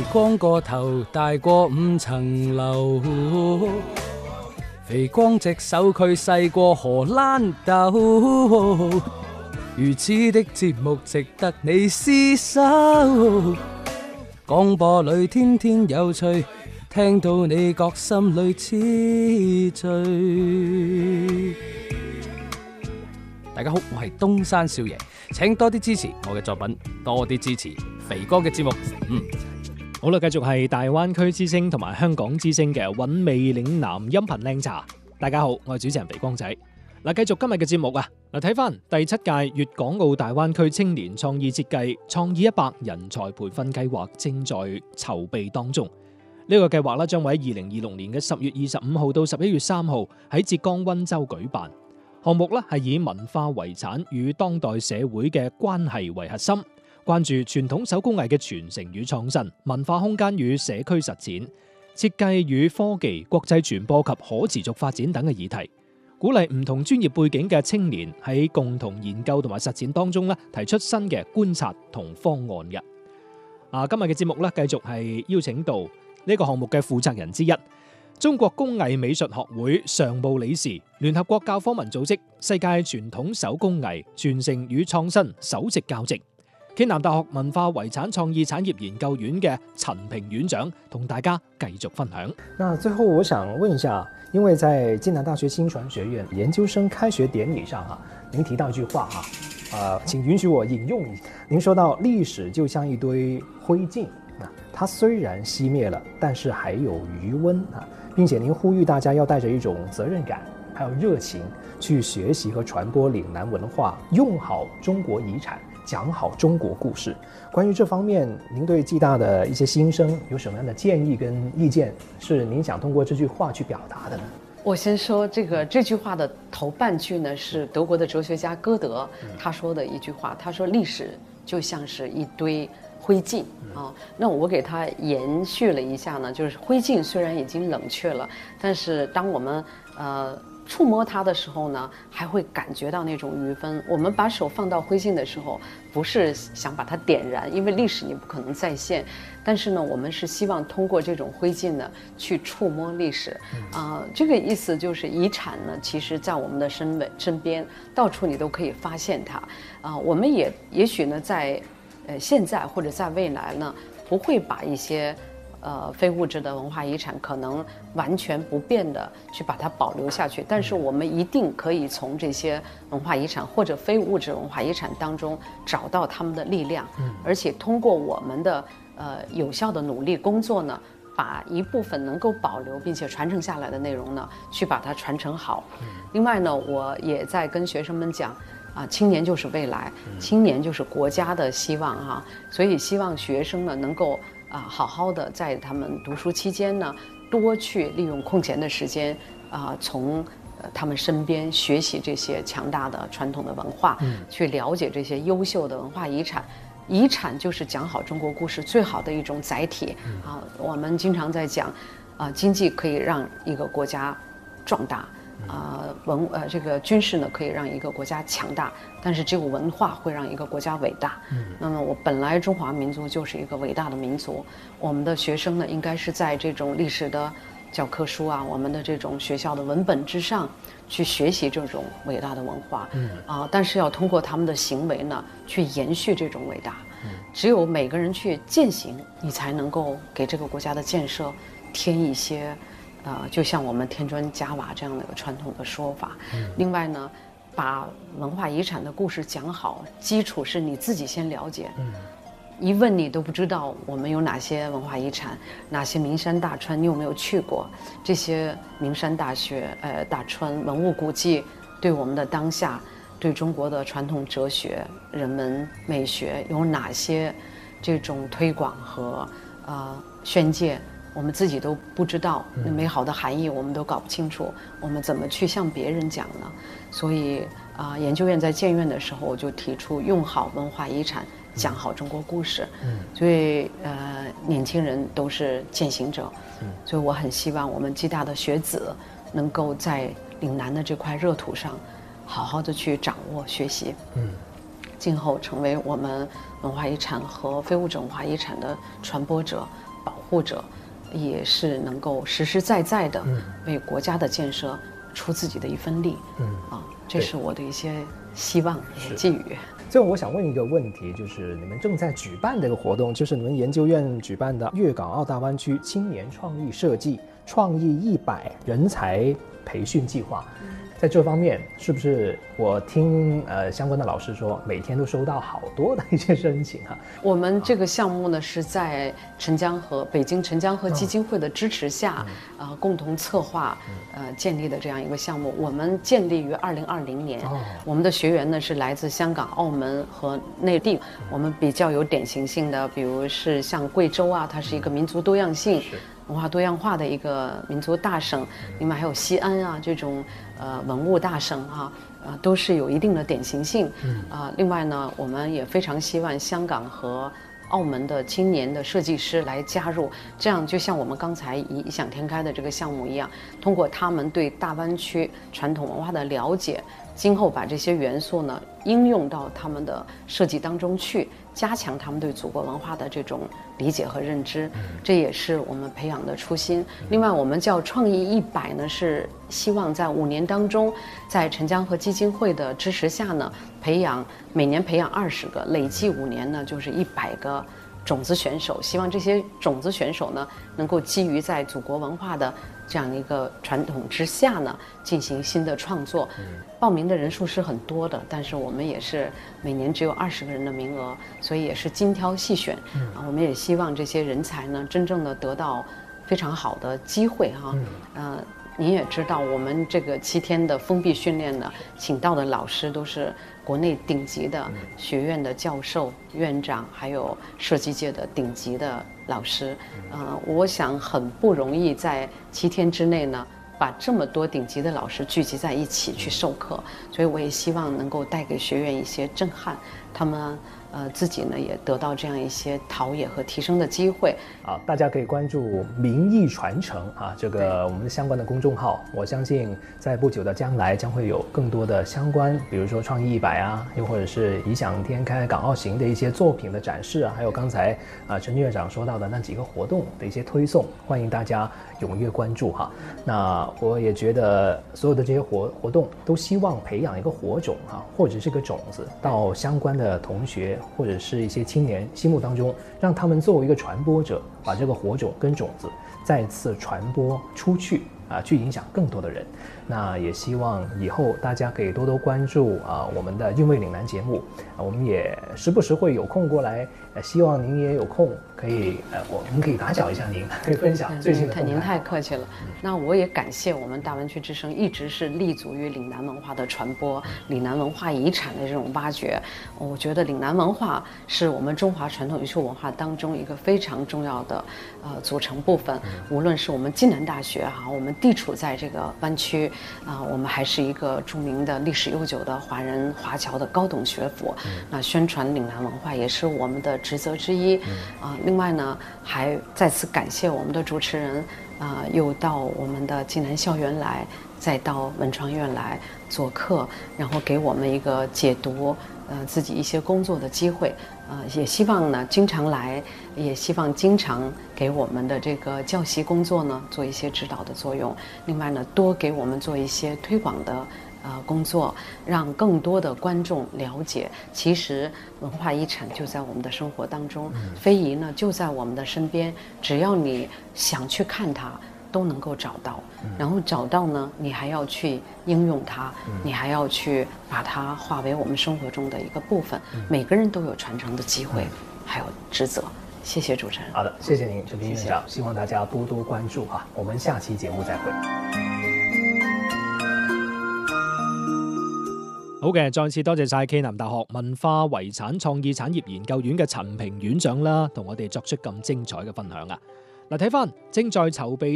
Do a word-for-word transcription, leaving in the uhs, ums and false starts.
光個頭大過五層樓，肥光隻手佢細過荷蘭豆，如此的節目值得你廝守。廣播裏天天有趣，聽到你覺心裏痴醉。大家好，我係東山少爺，請多啲支持我嘅作品，多啲支持肥哥嘅節目。嗯， 好啦，繼續係大灣區之聲同埋香港之聲嘅韻味嶺南音頻靚茶。大家好，我係主持人肥光仔。嗱，繼續今日嘅節目啊，嗱，睇翻第七屆粵港澳大灣區青年創意設計創意一百人才培訓計劃正在籌備當中。呢個計劃咧將會喺二零二六年嘅十月二十五號到十一月三號喺浙江溫州舉辦。項目咧係以文化遺產與當代社會嘅關係為核心，關注傳統手工藝嘅傳承與創新、文化空間與社區實踐、設計與科技、國際傳播及可持續發展等嘅議題，鼓勵唔同專業背景嘅青年喺共同研究同埋實踐當中咧提出新嘅觀察同方案嘅。啊，今日嘅節目咧繼續係邀請到呢個項目嘅負責人之一，中國工藝美術學會常務理事、聯合國教科文組織世界傳統手工藝傳承與創新首席教職，暨南大學文化遺產創意產業研究院嘅陳平院長同大家繼續分享。 那最後我想問一下，因為在暨南大學新傳學院研究生開學典禮上啊，您提到一句話哈，呃，請允許我引用一下。您說到歷史就像一堆灰燼，啊，它雖然熄滅了，但是還有餘溫啊，並且您呼籲大家要帶着一種責任感，還有熱情去學習和傳播嶺南文化，用好中國遺產，講好中國故事。關於這方面，您對暨大的一些新生有什麼樣的建議跟意見，是您想通過這句話去表達的呢？ 我先說這個這句話的頭半句呢，是德國的哲學家歌德他說的一句話，他說歷史就像是一堆灰燼啊，那我給他延續了一下呢，就是灰燼雖然已經冷卻了，但是當我們呃觸摸它的時候呢，還會感覺到那種餘溫。我們把手放到灰燼的時候，不是想把它點燃，因為歷史你不可能再現，但是呢，我們是希望通過這種灰燼呢，去觸摸歷史。啊、呃，這個意思就是遺產呢，其實在我們的身邊身邊，到處你都可以發現它。啊、呃，我們也也許呢，在呃現在或者在未來呢，不會把一些呃非物質的文化遺產可能完全不變的去把它保留下去，但是我們一定可以從這些文化遺產或者非物質文化遺產當中找到他們的力量，而且通過我們的呃有效的努力工作呢，把一部分能夠保留並且傳承下來的內容呢，去把它傳承好。另外呢，我也在跟學生們講啊，青年就是未來，青年就是國家的希望哈、啊，所以希望學生呢能夠啊好好的在他們讀書期間呢，多去利用空閒的時間啊，從他們身邊學習這些強大的傳統的文化，嗯、去了解這些優秀的文化遺產。遺產就是講好中國故事最好的一種載體、嗯、啊。我們經常在講啊，經濟可以讓一個國家壯大。啊、呃，文呃，這個軍事呢可以讓一個國家強大，但是只有文化會讓一個國家偉大。嗯，那麼我本來中華民族就是一個偉大的民族，我們的學生呢應該是在這種歷史的教科書啊，我們的這種學校的文本之上去學習這種偉大的文化。嗯，啊、呃，但是要通過他們的行為呢去延續這種偉大。嗯，只有每個人去踐行，你才能夠給這個國家的建設添一些。呃，就像我們添磚加瓦這樣的一個傳統的說法。嗯、另外呢，把文化遺產的故事講好，基礎是你自己先了解。嗯、一問你都不知道我們有哪些文化遺產，哪些名山大川，你有沒有去過？這些名山大學、呃大川文物古蹟，對我們的當下，對中國的傳統哲學、人文美學有哪些這種推廣和呃宣介？我們自己都不知道美好的含義，我們都搞不清楚，我們怎麼去向別人講呢？所以啊、呃，研究院在建院的時候，我就提出用好文化遺產，講好中國故事。嗯，所以呃，年輕人都是踐行者。嗯，所以我很希望我們暨大的學子能夠在嶺南的這塊熱土上，好好的去掌握學習。嗯，今後成為我們文化遺產和非物質文化遺產的傳播者。 保护者，也是能够实实在在的嗯为国家的建设出自己的一份力。 嗯， 啊，这是我的一些希望和寄语。 最后我想问一个问题，就是你们正在举办的一个活动，就是你们研究院举办的粤港澳大湾区青年创意设计创意一百人才培训计划。在这方面，是不是我听呃相关的老师说，每天都收到好多的一些申请啊？ 我们这个项目呢是在陈江河北京陈江河基金会的支持下， 嗯、 呃，共同策划呃建立的这样一个项目。我们建立于二零二零年， 哦、 我们的学员呢是来自香港、澳门和内地。我们比较有典型性的，比如是像贵州啊，它是一个民族多样性。文化多样化的一个民族大省，另外还有西安啊这种呃文物大省啊，呃都是有一定的典型性。 嗯啊、呃，另外呢，我们也非常希望香港和澳门的青年的设计师来加入，这样就像我们刚才异想天开的这个项目一样，通过他们对大湾区传统文化的了解，今后把这些元素呢应用到他们的设计当中去，加强他们对祖国文化的这种理解和认知，这也是我们培养的初心。另外，我们叫创意一百呢，是希望在五年当中，在陈江河基金会的支持下呢，培养每年培养二十个，累计五年呢就是一百个种子选手。希望这些种子选手呢，能够基于在祖国文化的这样一个传统之下呢，进行新的创作。报名的人数是很多的，但是我们也是每年只有二十个人的名额，所以也是精挑细选。啊，我们也希望这些人才呢，真正的得到非常好的机会哈。呃，您也知道，我们这个七天的封闭训练呢，请到的老师都是国内顶级的学院的教授、院长，还有设计界的顶级的老师。呃，我想很不容易在七天之内呢，把这么多顶级的老师聚集在一起去授课，所以我也希望能够带给学员一些震撼，他们呃自己呢也得到这样一些陶冶和提升的机会。 啊，大家可以关注民艺传承啊，这个我们相关的公众号，我相信在不久的将来将会有更多的相关，比如说创意一百啊，又或者是异想天开港澳行的一些作品的展示啊，还有刚才啊陈院长说到的那几个活动的一些推送，欢迎大家踊跃关注哈。那我也觉得所有的这些活活动都希望培养一个火种哈，或者是个种子到相关的同学或者是一些青年心目当中，让他们作为一个传播者，把这个火种跟种子再次传播出去啊，去影响更多的人。那也希望以后大家可以多多关注啊我们的韵味岭南节目啊，我们也时不时会有空过来，呃，希望您也有空可以呃，我们可以打搅一下您，可以分享最近的动态。 您太客气了。那我也感谢我们大湾区之声一直是立足于岭南文化的传播、岭南文化遗产的这种挖掘。我觉得岭南文化是我们中华传统艺术文化当中一个非常重要的呃组成部分。无论是我们暨南大学哈，我们地处在这个湾区。啊、呃，我们还是一个著名的历史悠久的华人华侨的高等学府，嗯、那宣传岭南文化也是我们的职责之一。啊、嗯呃，另外呢，还再次感谢我们的主持人，啊、呃，又到我们的暨南校园来，再到文创院来做客，然后给我们一个解读呃自己一些工作的机会。呃，也希望呢经常来，也希望经常给我们的这个教习工作呢做一些指导的作用。另外呢，多给我们做一些推广的呃工作，让更多的观众了解，其实文化遗产就在我们的生活当中，非遗呢就在我们的身边，只要你想去看它，都能够找到。然后找到呢，你还要去应用它，你还要去把它化为我们生活中的一个部分。每个人都有传承的机会，还有职责。谢谢主持人。 好的，谢謝您，陳斌院長。希望大家多多關注哈，我們下期節目再會。 好嘅，再次多謝晒暨南大學文化遺產創意產業研究院嘅陳平院長啦，同我哋作出咁精彩嘅分享啊！嗱，睇翻正在籌備